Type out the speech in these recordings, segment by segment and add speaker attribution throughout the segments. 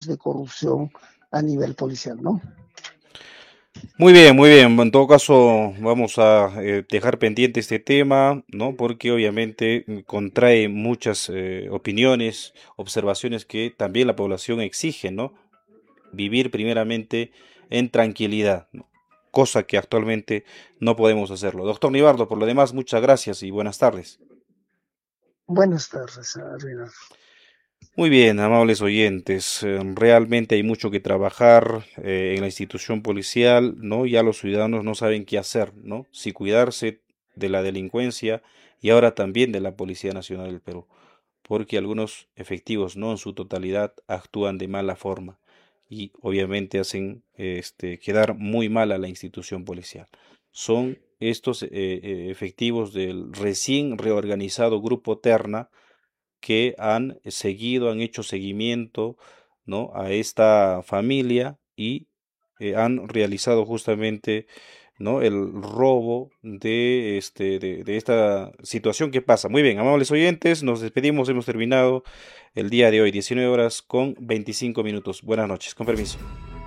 Speaker 1: de corrupción a nivel policial, ¿no?
Speaker 2: Muy bien, muy bien. En todo caso, vamos a dejar pendiente este tema, ¿no? Porque obviamente contrae muchas opiniones, observaciones que también la población exige, ¿no? Vivir primeramente en tranquilidad, ¿no? Cosa que actualmente no podemos hacerlo. Doctor Nivardo, por lo demás, muchas gracias y buenas tardes.
Speaker 1: Buenas tardes, Reinaldo.
Speaker 2: Muy bien, amables oyentes, realmente hay mucho que trabajar en la institución policial, ¿no? Ya los ciudadanos no saben qué hacer, ¿no? Si cuidarse de la delincuencia y ahora también de la Policía Nacional del Perú, porque algunos efectivos, no en su totalidad, actúan de mala forma y obviamente hacen quedar muy mal a la institución policial. Son estos efectivos del recién reorganizado Grupo Terna que han seguido, han hecho seguimiento, ¿no? A esta familia y han realizado justamente, ¿no? El robo de esta situación que pasa. Muy bien, amables oyentes, nos despedimos, hemos terminado el día de hoy, 19 horas con 25 minutos. Buenas noches, con permiso.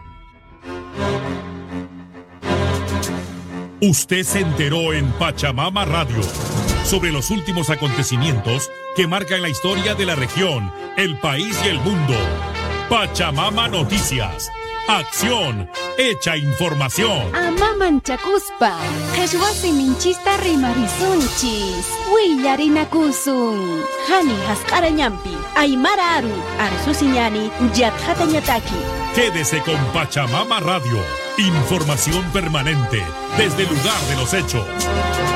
Speaker 3: Usted se enteró en Pachamama Radio sobre los últimos acontecimientos que marcan la historia de la región, el país y el mundo. Pachamama Noticias. Acción, hecha información.
Speaker 4: Amaman chakuspa, kashwasi minchista rimarisunchis, willarinakusun. Hani haskarañampi, aymara aru, arsusiñani, yatjatañataki.
Speaker 3: Quédese con Pachamama Radio. Información permanente desde el lugar de los hechos.